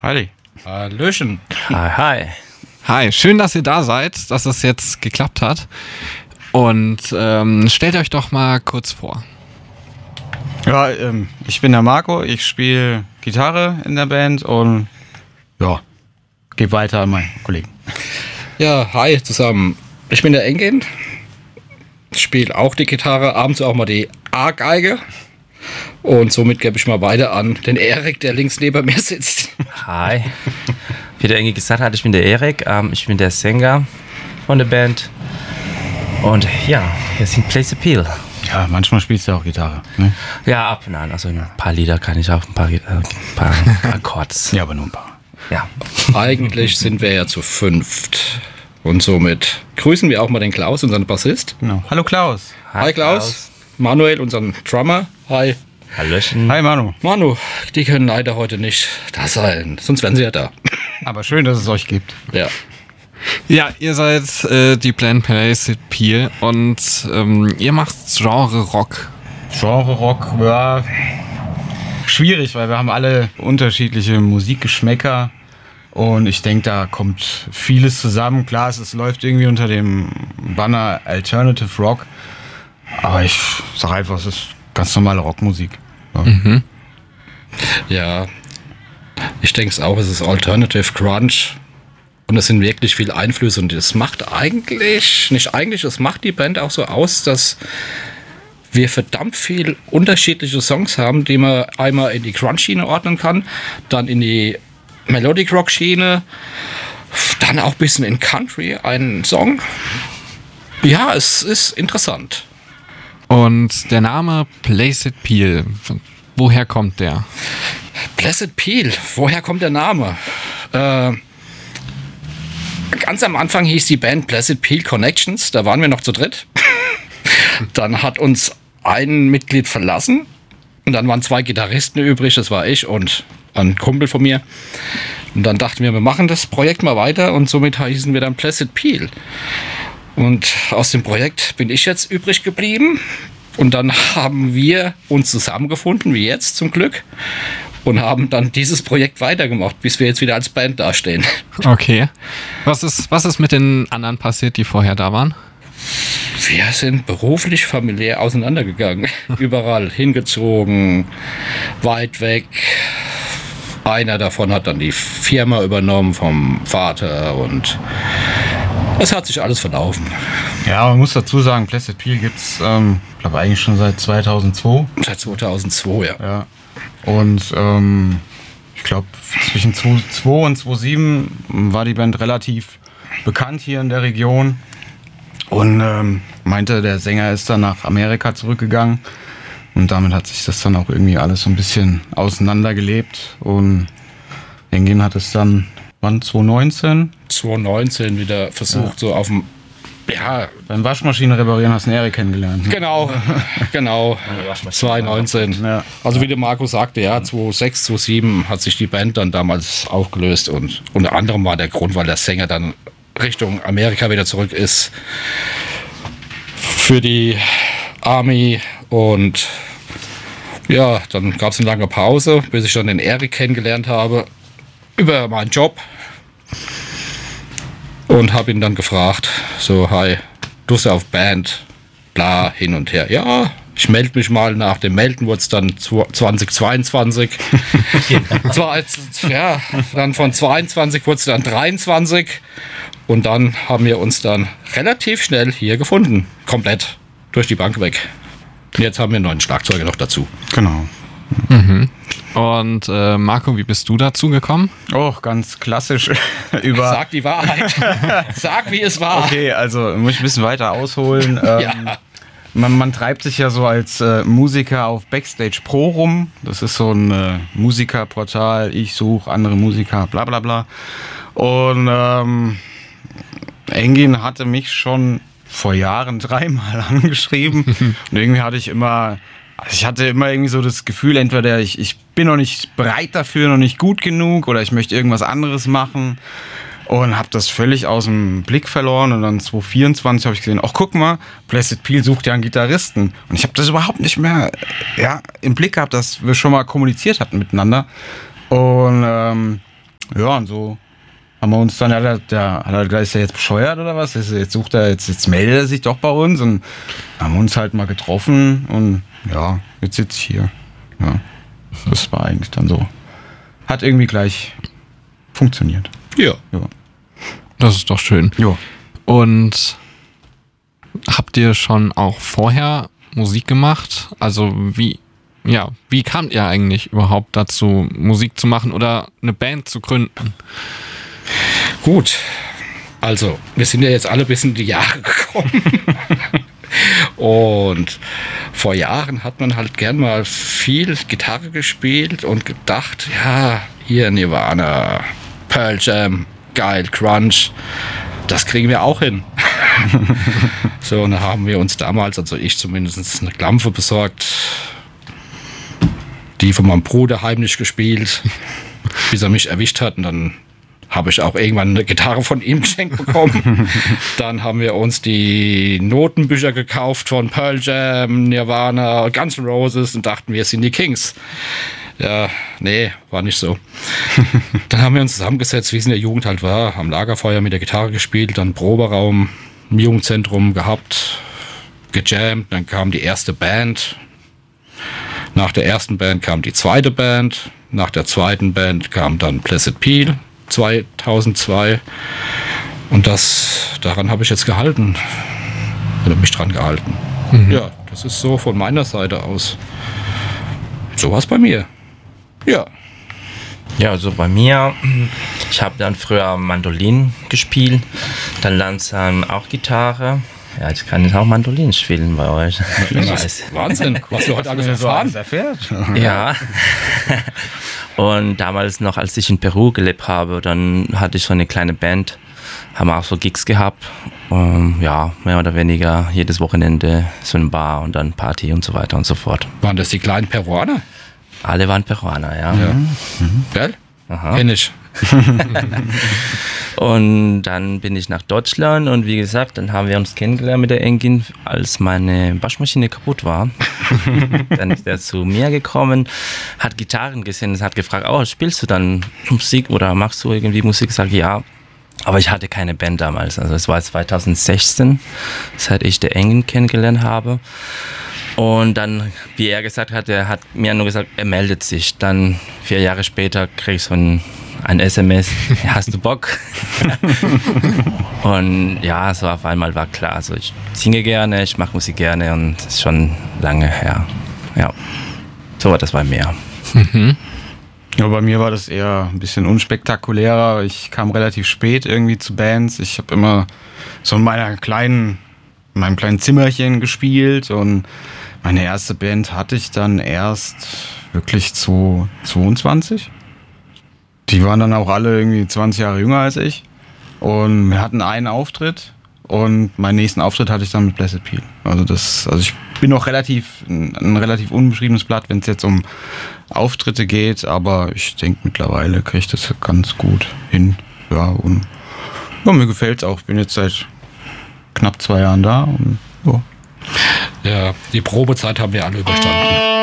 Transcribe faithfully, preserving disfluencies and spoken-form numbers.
Halli. Hallöchen. Hi, hi. Hi, schön, dass ihr da seid, dass es jetzt geklappt hat. Und ähm, stellt euch doch mal kurz vor. Ja, ähm, ich bin der Marco, ich spiele Gitarre in der Band und ja, gebe weiter an meinen Kollegen. Ja, hi zusammen. Ich bin der Engin, spiele auch die Gitarre, abends auch mal die A-Geige. Und somit gebe ich mal weiter an den Erik, der links neben mir sitzt. Hi. Wie der Engin gesagt hat, ich bin der Erik, ähm, ich bin der Sänger von der Band. Und ja, wir sind Place Appeal. Ja, manchmal spielst du auch Gitarre. Ne? Ja, ab und an. Also ein paar Lieder kann ich auch, ein paar, äh, ein paar Akkords. Ja, aber nur ein paar. Ja. Eigentlich sind wir ja zu fünft. Und somit grüßen wir auch mal den Klaus, unseren Bassist. Genau. Hallo Klaus. Hi Klaus. Manuel, unseren Drummer. Hi. Hallöchen. Hi Manu. Manu, die können leider heute nicht da sein, sonst wären sie ja da. Aber schön, dass es euch gibt. Ja. Ja, ihr seid äh, die Plan Place Appeal und ähm, ihr macht Genre Rock. Genre Rock, ja, schwierig, weil wir haben alle unterschiedliche Musikgeschmäcker. Und ich denke, da kommt vieles zusammen. Klar, es, es läuft irgendwie unter dem Banner Alternative Rock. Aber ich sage einfach, es ist ganz normale Rockmusik. Ja. Mhm. Ja, ich denke es auch, es ist Alternative Grunge. Und es sind wirklich viele Einflüsse. Und es macht eigentlich, nicht eigentlich, es macht die Band auch so aus, dass wir verdammt viel unterschiedliche Songs haben, die man einmal in die Grunge-Schiene ordnen kann, dann in die Melodic Rock-Schiene, dann auch ein bisschen in Country einen Song. Ja, es ist interessant. Und der Name Placid Peel, woher kommt der? Blessed Peel, woher kommt der Name? Äh, ganz am Anfang hieß die Band Blessed Peel Connections, da waren wir noch zu dritt. Dann hat uns ein Mitglied verlassen und dann waren zwei Gitarristen übrig, das war ich und ein Kumpel von mir. Und dann dachten wir, wir machen das Projekt mal weiter und somit hießen wir dann Blessed Peel. Und aus dem Projekt bin ich jetzt übrig geblieben. Und dann haben wir uns zusammengefunden, wie jetzt zum Glück. Und haben dann dieses Projekt weitergemacht, bis wir jetzt wieder als Band dastehen. Okay. Was ist, was ist mit den anderen passiert, die vorher da waren? Wir sind beruflich, familiär auseinandergegangen. Überall hingezogen, weit weg. Einer davon hat dann die Firma übernommen vom Vater und es hat sich alles verlaufen. Ja, man muss dazu sagen, Blessed Peel gibt es, ähm, glaube eigentlich schon seit zweitausendzwei. Seit zweitausendzwei, ja. Ja. Und ähm, ich glaube, zwischen zweitausendzwei und zweitausendsieben war die Band relativ bekannt hier in der Region. Und ähm, meinte, der Sänger ist dann nach Amerika zurückgegangen. Und damit hat sich das dann auch irgendwie alles so ein bisschen auseinandergelebt. Und Engin hat es dann, wann, zwanzig neunzehn? zwanzig neunzehn wieder versucht, ja. so auf dem, ja. Beim Waschmaschine reparieren hast du einen Erik kennengelernt. Ne? Genau, genau, zwanzig neunzehn. Ja. Also wie der Marco sagte, ja, zweitausendsechs, zweitausendsieben hat sich die Band dann damals aufgelöst. Und unter anderem war der Grund, weil der Sänger dann Richtung Amerika wieder zurück ist. Für die Army. Und ja, dann gab es eine lange Pause, bis ich dann den Erik kennengelernt habe über meinen Job und habe ihn dann gefragt, so, hi, du bist ja auf Band, bla, hin und her. Ja, ich melde mich mal. Nach dem Melden wurde es dann zwanzig zweiundzwanzig. Zwar als, ja, dann von zweiundzwanzig wurde es dann dreiundzwanzig und dann haben wir uns dann relativ schnell hier gefunden, komplett durch die Bank weg. Und jetzt haben wir einen neuen Schlagzeuger noch dazu. Genau. Mhm. Und äh, Marco, wie bist du dazu gekommen? Oh, ganz klassisch. Über Sag die Wahrheit. Sag, wie es war. Okay, also muss ich ein bisschen weiter ausholen. Ähm, Ja. man, man treibt sich ja so als äh, Musiker auf Backstage Pro rum. Das ist so ein äh, Musikerportal. Ich suche andere Musiker, bla bla bla. Und ähm, Engin hatte mich schon vor Jahren dreimal angeschrieben. Und irgendwie hatte ich immer, also ich hatte immer irgendwie so das Gefühl, entweder ich, ich bin noch nicht bereit dafür, noch nicht gut genug oder ich möchte irgendwas anderes machen. Und habe das völlig aus dem Blick verloren. Und dann zwanzig vierundzwanzig habe ich gesehen, ach guck mal, Blessed Peel sucht ja einen Gitarristen. Und ich habe das überhaupt nicht mehr ja, im Blick gehabt, dass wir schon mal kommuniziert hatten miteinander. Und ähm, Ja, und so haben wir uns dann, ja, der, der, der, der ist ja jetzt bescheuert oder was? Jetzt, jetzt sucht er, jetzt, jetzt meldet er sich doch bei uns und haben uns halt mal getroffen und ja, jetzt sitze ich hier. Ja, das war eigentlich dann so. Hat irgendwie gleich funktioniert. Ja. Ja. Das ist doch schön. Ja. Und habt ihr schon auch vorher Musik gemacht? Also wie, ja, wie kamt ihr eigentlich überhaupt dazu, Musik zu machen oder eine Band zu gründen? Gut, also wir sind ja jetzt alle bis in die Jahre gekommen. Und vor Jahren hat man halt gern mal viel Gitarre gespielt und gedacht, ja, hier Nirvana, Pearl Jam, geil, Crunch, das kriegen wir auch hin. So, und da haben wir uns damals, also ich zumindest, eine Klampfe besorgt, die von meinem Bruder heimlich gespielt, bis er mich erwischt hat, und dann habe ich auch irgendwann eine Gitarre von ihm geschenkt bekommen. Dann haben wir uns die Notenbücher gekauft von Pearl Jam, Nirvana, Guns N' Roses und dachten, wir sind die Kings. Ja, nee, war nicht so. Dann haben wir uns zusammengesetzt, wie es in der Jugend halt war, am Lagerfeuer mit der Gitarre gespielt, dann Proberaum im Jugendzentrum gehabt, gejammt, dann kam die erste Band. Nach der ersten Band kam die zweite Band, nach der zweiten Band kam dann Blessed Peel zweitausendzwei und das, daran habe ich jetzt gehalten, oder mich dran gehalten. Mhm. Ja, das ist so von meiner Seite aus. So was bei mir. Ja. Ja, also bei mir, ich habe dann früher Mandolin gespielt, dann langsam auch Gitarre. Ja, ich kann jetzt auch Mandolin spielen bei euch. Wahnsinn, was du heute alles erfahren erfährt. Ja. Und damals noch, als ich in Peru gelebt habe, dann hatte ich so eine kleine Band, haben auch so Gigs gehabt. Um, ja, mehr oder weniger jedes Wochenende so ein Bar und dann Party und so weiter und so fort. Waren das die kleinen Peruaner? Alle waren Peruaner, ja. Ja. Mhm. Gell? Aha. Kenn ich. Und dann bin ich nach Deutschland und wie gesagt, dann haben wir uns kennengelernt mit der Engin, als meine Waschmaschine kaputt war. Dann ist er zu mir gekommen, hat Gitarren gesehen und hat gefragt, oh, spielst du dann Musik oder machst du irgendwie Musik? Ich sage, ja. Aber ich hatte keine Band damals. Also es war zweitausendsechzehn, seit ich der Engin kennengelernt habe. Und dann, wie er gesagt hat, er hat mir nur gesagt, er meldet sich. Dann vier Jahre später krieg ich so ein, ein S M S, hast du Bock? Und ja, so auf einmal war klar, also ich singe gerne, ich mache Musik gerne und das ist schon lange her. Ja, so war das bei mir. Mhm. Ja, bei mir war das eher ein bisschen unspektakulärer. Ich kam relativ spät irgendwie zu Bands. Ich habe immer so in meiner kleinen, in meinem kleinen Zimmerchen gespielt und meine erste Band hatte ich dann erst wirklich zu zweiundzwanzig. Die waren dann auch alle irgendwie zwanzig Jahre jünger als ich. Und wir hatten einen Auftritt und meinen nächsten Auftritt hatte ich dann mit Blessed Peel. Also das, also ich bin noch relativ, ein, ein relativ unbeschriebenes Blatt, wenn es jetzt um Auftritte geht, aber ich denke mittlerweile kriege ich das ganz gut hin. Ja, und ja, mir gefällt es auch. Ich bin jetzt seit knapp zwei Jahren da und ja. Ja, die Probezeit haben wir alle überstanden.